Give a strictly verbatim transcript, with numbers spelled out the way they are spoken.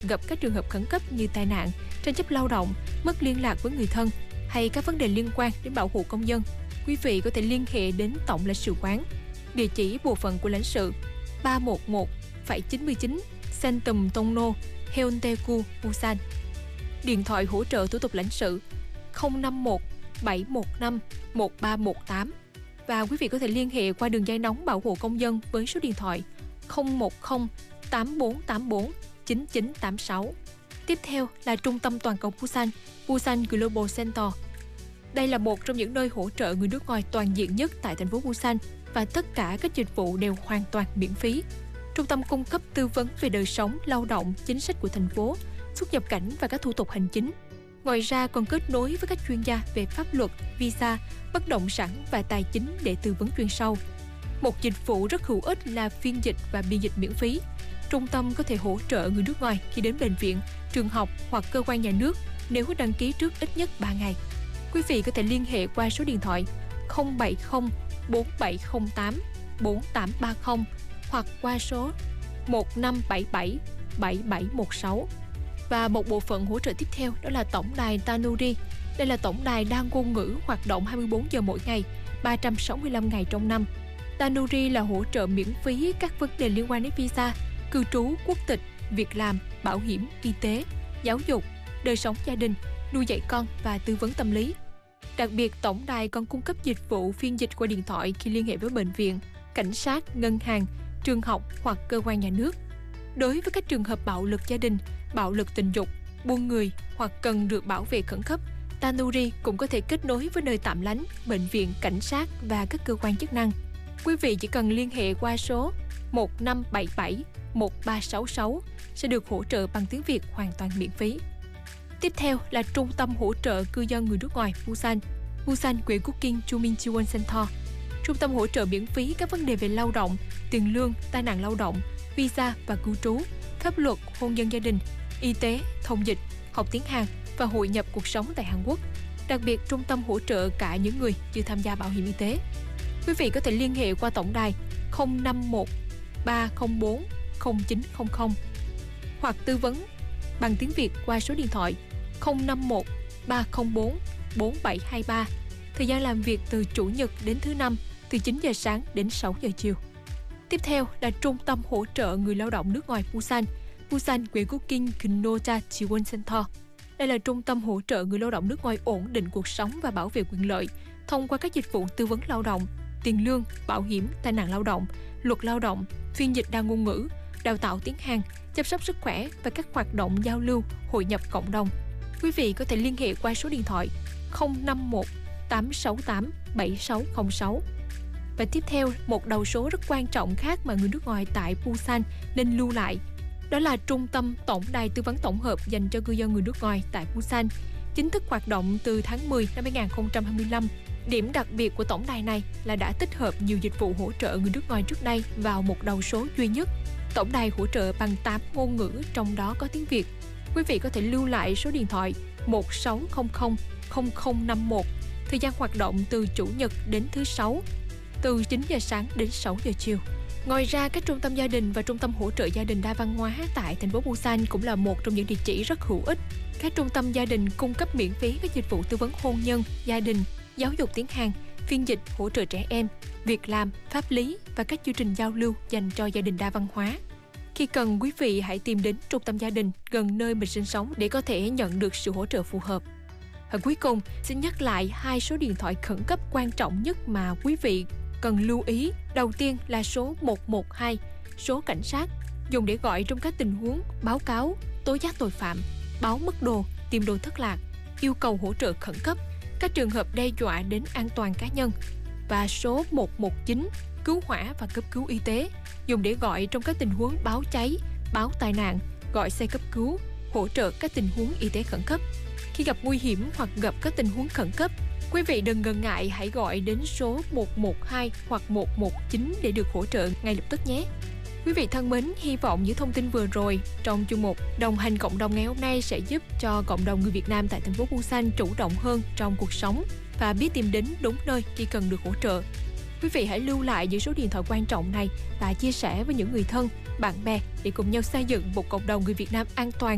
gặp các trường hợp khẩn cấp như tai nạn, tranh chấp lao động, mất liên lạc với người thân hay các vấn đề liên quan đến bảo hộ công dân, quý vị có thể liên hệ đến Tổng lãnh sự quán. Địa chỉ bộ phận của lãnh sự ba một một chín chín Centum Tongno, Haeundae-gu, Busan. Điện thoại hỗ trợ thủ tục lãnh sự không năm một bảy một năm một ba một tám. Và quý vị có thể liên hệ qua đường dây nóng bảo hộ công dân với số điện thoại không một không tám bốn tám bốn chín chín tám sáu. Tiếp theo là Trung tâm Toàn cầu Busan, Busan Global Center. Đây là một trong những nơi hỗ trợ người nước ngoài toàn diện nhất tại thành phố Busan và tất cả các dịch vụ đều hoàn toàn miễn phí. Trung tâm cung cấp tư vấn về đời sống, lao động, chính sách của thành phố, xuất nhập cảnh và các thủ tục hành chính. Ngoài ra còn kết nối với các chuyên gia về pháp luật, visa, bất động sản và tài chính để tư vấn chuyên sâu. Một dịch vụ rất hữu ích là phiên dịch và biên dịch miễn phí. Trung tâm có thể hỗ trợ người nước ngoài khi đến bệnh viện, trường học hoặc cơ quan nhà nước nếu đăng ký trước ít nhất ba ngày. Quý vị có thể liên hệ qua số điện thoại không bảy không bốn bảy không tám bốn tám ba không hoặc qua số một năm bảy bảy bảy bảy một sáu. Và một bộ phận hỗ trợ tiếp theo đó là tổng đài Tanuri. Đây là tổng đài đa ngôn ngữ hoạt động hai mươi bốn giờ mỗi ngày, ba trăm sáu mươi lăm ngày trong năm. Tanuri là hỗ trợ miễn phí các vấn đề liên quan đến visa, cư trú, quốc tịch, việc làm, bảo hiểm, y tế, giáo dục, đời sống gia đình, nuôi dạy con và tư vấn tâm lý. Đặc biệt, tổng đài còn cung cấp dịch vụ phiên dịch qua điện thoại khi liên hệ với bệnh viện, cảnh sát, ngân hàng, trường học hoặc cơ quan nhà nước. Đối với các trường hợp bạo lực gia đình, bạo lực tình dục, buôn người hoặc cần được bảo vệ khẩn cấp, Tanuri cũng có thể kết nối với nơi tạm lánh, bệnh viện, cảnh sát và các cơ quan chức năng. Quý vị chỉ cần liên hệ qua số một năm bảy bảy một ba sáu sáu sẽ được hỗ trợ bằng tiếng Việt hoàn toàn miễn phí. Tiếp theo là Trung tâm hỗ trợ cư dân người nước ngoài Busan, Busan Cooking Chumin Jiwon Center. Trung tâm hỗ trợ miễn phí các vấn đề về lao động, tiền lương, tai nạn lao động, visa và cư trú, pháp luật, hôn nhân gia đình, y tế, thông dịch, học tiếng Hàn và hội nhập cuộc sống tại Hàn Quốc. Đặc biệt, trung tâm hỗ trợ cả những người chưa tham gia bảo hiểm y tế. Quý vị có thể liên hệ qua tổng đài không năm một ba không bốn không chín không không hoặc tư vấn bằng tiếng Việt qua số điện thoại không năm một ba không bốn bốn bảy hai ba. Thời gian làm việc từ Chủ nhật đến thứ Năm, từ chín giờ sáng đến sáu giờ chiều. Tiếp theo là Trung tâm hỗ trợ người lao động nước ngoài Busan, Busan Cooking Kinocha Jiwon Center. Đây là trung tâm hỗ trợ người lao động nước ngoài ổn định cuộc sống và bảo vệ quyền lợi thông qua các dịch vụ tư vấn lao động, tiền lương, bảo hiểm, tai nạn lao động, luật lao động, phiên dịch đa ngôn ngữ, đào tạo tiếng Hàn, chăm sóc sức khỏe và các hoạt động giao lưu, hội nhập cộng đồng. Quý vị có thể liên hệ qua số điện thoại không năm một tám sáu tám bảy sáu không sáu. Và tiếp theo, một đầu số rất quan trọng khác mà người nước ngoài tại Busan nên lưu lại, đó là Trung tâm Tổng đài Tư vấn Tổng hợp dành cho cư dân người nước ngoài tại Busan, chính thức hoạt động từ tháng mười năm hai nghìn không trăm hai mươi lăm. Điểm đặc biệt của tổng đài này là đã tích hợp nhiều dịch vụ hỗ trợ người nước ngoài trước đây vào một đầu số duy nhất. Tổng đài hỗ trợ bằng tám ngôn ngữ, trong đó có tiếng Việt. Quý vị có thể lưu lại số điện thoại một sáu không không không không năm một. Thời gian hoạt động từ Chủ nhật đến thứ Sáu, từ chín giờ sáng đến sáu giờ chiều. Ngoài ra, các trung tâm gia đình và trung tâm hỗ trợ gia đình đa văn hóa tại thành phố Busan cũng là một trong những địa chỉ rất hữu ích. Các trung tâm gia đình cung cấp miễn phí các dịch vụ tư vấn hôn nhân, gia đình, giáo dục tiếng Hàn, phiên dịch, hỗ trợ trẻ em, việc làm, pháp lý và các chương trình giao lưu dành cho gia đình đa văn hóa. Khi cần, quý vị hãy tìm đến trung tâm gia đình gần nơi mình sinh sống để có thể nhận được sự hỗ trợ phù hợp. Và cuối cùng, xin nhắc lại hai số điện thoại khẩn cấp quan trọng nhất mà quý vị cần lưu ý. Đầu tiên là số một một hai, số cảnh sát, dùng để gọi trong các tình huống báo cáo, tố giác tội phạm, báo mất đồ, tìm đồ thất lạc, yêu cầu hỗ trợ khẩn cấp, các trường hợp đe dọa đến an toàn cá nhân. Và số một một chín, cứu hỏa và cấp cứu y tế, dùng để gọi trong các tình huống báo cháy, báo tai nạn, gọi xe cấp cứu, hỗ trợ các tình huống y tế khẩn cấp. Khi gặp nguy hiểm hoặc gặp các tình huống khẩn cấp, quý vị đừng ngần ngại, hãy gọi đến số một một hai hoặc một một chín để được hỗ trợ ngay lập tức nhé. Quý vị thân mến, hy vọng những thông tin vừa rồi trong chuyên mục Đồng hành cộng đồng ngày hôm nay sẽ giúp cho cộng đồng người Việt Nam tại thành phố Busan chủ động hơn trong cuộc sống và biết tìm đến đúng nơi khi cần được hỗ trợ. Quý vị hãy lưu lại những số điện thoại quan trọng này và chia sẻ với những người thân, bạn bè để cùng nhau xây dựng một cộng đồng người Việt Nam an toàn,